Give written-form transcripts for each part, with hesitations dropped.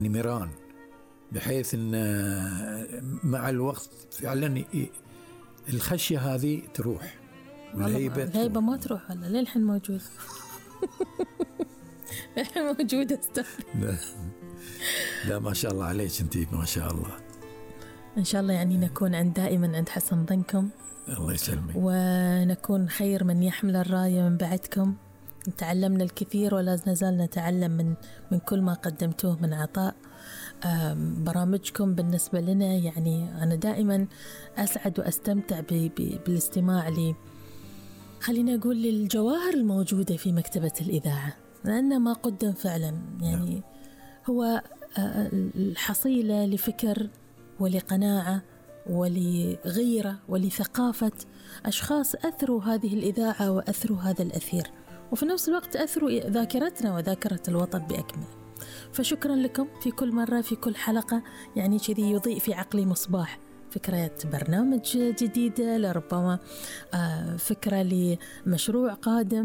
نمران، بحيث أن مع الوقت فعلا الخشية هذه تروح والهيبة ما تروح. ولا للحين موجود. للحين موجودة أستاذ. لا ما شاء الله عليك أنتي، ما شاء الله. إن شاء الله يعني نكون دائما عند حسن ظنكم. الله يسلمك. ونكون خير من يحمل الراية من بعدكم. تعلمنا الكثير ولا نزال نتعلم من كل ما قدمتوه من عطاء. برامجكم بالنسبة لنا يعني أنا دائما أسعد وأستمتع بالاستماع لي، خلينا أقول للجواهر الموجودة في مكتبة الإذاعة، لأن ما قدم فعلا يعني هو الحصيلة لفكر ولقناعة ولغيرة ولثقافة أشخاص أثروا هذه الإذاعة وأثروا هذا الأثير، وفي نفس الوقت أثروا ذاكرتنا وذاكرة الوطن بأكمله. فشكرا لكم في كل مرة في كل حلقة، يعني كذي يضيء في عقلي مصباح فكرة برنامج جديدة، لربما فكرة لمشروع قادم،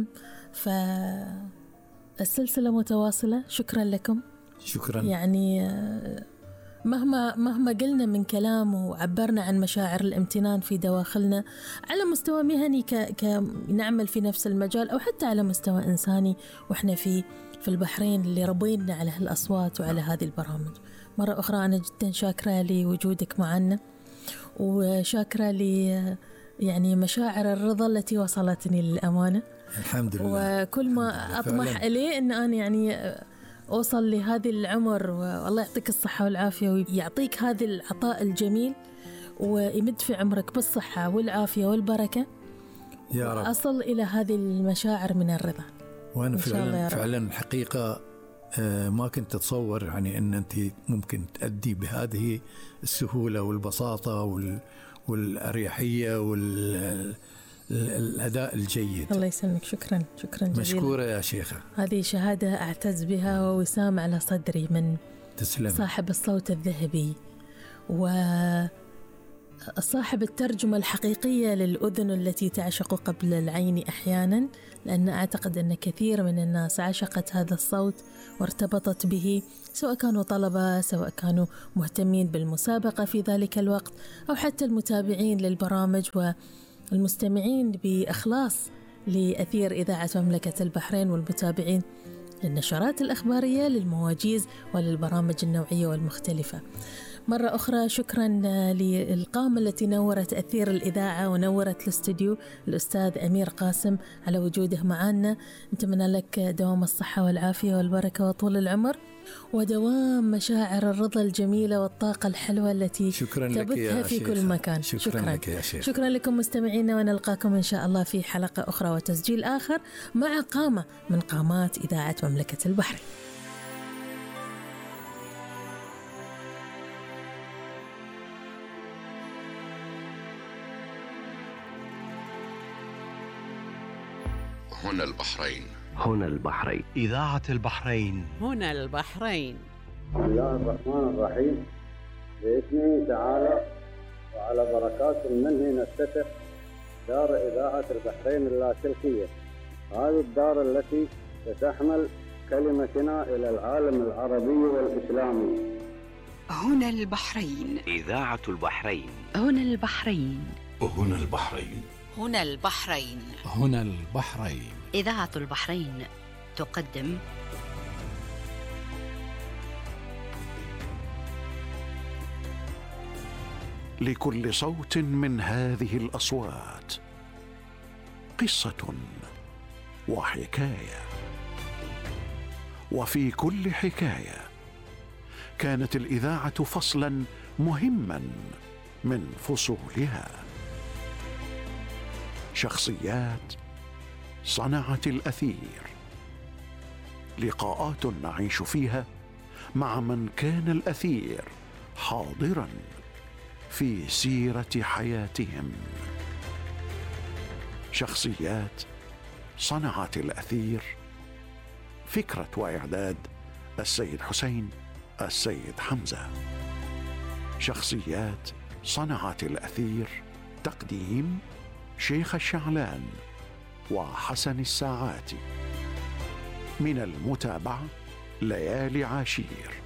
فالسلسلة متواصلة. شكرا لكم. شكرا. يعني مهما قلنا من كلام وعبرنا عن مشاعر الامتنان في دواخلنا على مستوى مهني نعمل في نفس المجال، أو حتى على مستوى إنساني وإحنا في البحرين اللي ربينا على هالأصوات وعلى هذه البرامج. مرة أخرى أنا جدا شاكرة لوجودك معنا، وشاكرة لي يعني مشاعر الرضا التي وصلتني للأمانة. الحمد لله. وكل ما أطمح إليه أن أنا يعني أوصل لهذه العمر، والله يعطيك الصحة والعافية ويعطيك هذا العطاء الجميل ويمد في عمرك بالصحة والعافية والبركة يا رب. أصل إلى هذه المشاعر من الرضا. وأنا فعلا حقيقة ما كنت أتصور يعني أن أنت ممكن تأدي بهذه السهولة والبساطة والأريحية والأداء الجيد. الله يسلمك. شكرا جزيلا. مشكورة يا شيخة. هذه شهادة أعتز بها ووسام على صدري من تسلم. صاحب الصوت الذهبي وصاحب الترجمة الحقيقية للأذن التي تعشق قبل العين أحيانا، لأن أعتقد أن كثير من الناس عشقت هذا الصوت وارتبطت به، سواء كانوا طلبة، سواء كانوا مهتمين بالمسابقة في ذلك الوقت، أو حتى المتابعين للبرامج والمستمعين بإخلاص لأثير إذاعة مملكة البحرين، والمتابعين للنشرات الأخبارية للمواجيز وللبرامج النوعية والمختلفة. مرة أخرى شكرا للقامة التي نورت أثير الإذاعة ونورت الاستوديو، الأستاذ أمير قاسم، على وجوده معنا. نتمنى لك دوام الصحة والعافية والبركة وطول العمر، ودوام مشاعر الرضا الجميلة والطاقة الحلوة التي تبثها في كل مكان. شكرا لك يا شيخ. شكرا لكم مستمعينا، ونلقاكم إن شاء الله في حلقة أخرى وتسجيل آخر مع قامة من قامات إذاعة مملكة البحرين. هنا البحرين. هنا البحرين. إذاعة البحرين. هنا البحرين. بسم الله الرحمن الرحيم. باسمه تعالى وعلى بركات منه نفتتح دار إذاعة البحرين اللاسلكية، هذه الدار التي ستحمل كلمتنا إلى العالم العربي والإسلامي. هنا البحرين. إذاعة البحرين. هنا البحرين. هنا البحرين. هنا البحرين. هنا البحرين. إذاعة البحرين تقدم لكل صوت من هذه الأصوات قصة وحكاية، وفي كل حكاية كانت الإذاعة فصلا مهما من فصولها. شخصيات صنعت الأثير، لقاءات نعيش فيها مع من كان الأثير حاضرا في سيرة حياتهم. شخصيات صنعت الأثير، فكرة وإعداد السيد حسين السيد حمزة. شخصيات صنعت الأثير، تقديم شيخ الشعلان وحسن الساعاتي. من المتابعة ليالي عاشير.